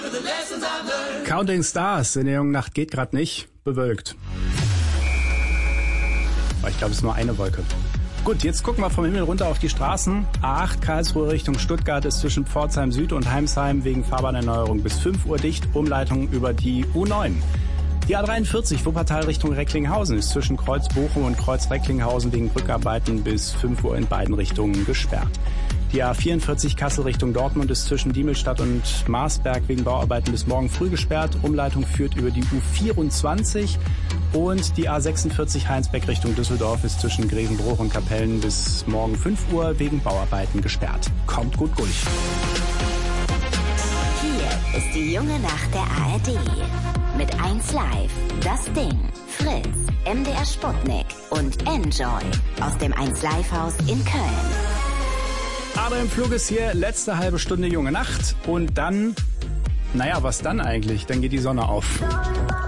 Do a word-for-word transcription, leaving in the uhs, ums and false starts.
Counting Stars in der jungen Nacht geht gerade nicht. Bewölkt. Aber ich glaube, es ist nur eine Wolke. Gut, jetzt gucken wir vom Himmel runter auf die Straßen. A acht Karlsruhe Richtung Stuttgart ist zwischen Pforzheim Süd und Heimsheim wegen Fahrbahnerneuerung bis fünf Uhr dicht. Umleitung über die U neun. Die A dreiundvierzig Wuppertal Richtung Recklinghausen ist zwischen Kreuz Bochum und Kreuz Recklinghausen wegen Brückarbeiten bis fünf Uhr in beiden Richtungen gesperrt. Die A vierundvierzig Kassel Richtung Dortmund ist zwischen Diemelstadt und Marsberg wegen Bauarbeiten bis morgen früh gesperrt. Umleitung führt über die U vierundzwanzig. Und die A sechsundvierzig Heinsberg Richtung Düsseldorf ist zwischen Grevenbruch und Kapellen bis morgen fünf Uhr wegen Bauarbeiten gesperrt. Kommt gut durch. Hier ist die junge Nacht der A R D. Mit eins Live, Das Ding, Fritz, M D R Sputnik und Enjoy aus dem eins Live Haus in Köln. Adrian Flug ist hier, letzte halbe Stunde junge Nacht und dann, naja, was dann eigentlich? Dann geht die Sonne auf.